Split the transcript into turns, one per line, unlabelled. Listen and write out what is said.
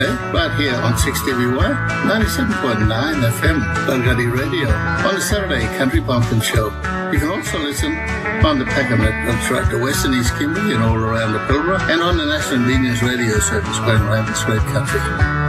right here on 6WY, 97.9 FM, Balgadi Radio, on the Saturday Country Pumpkin Show. You can also listen on the Packer Network throughout the West and East Kimberley and all around the Pilbara, and on the National Convenience Radio Service going around this great country.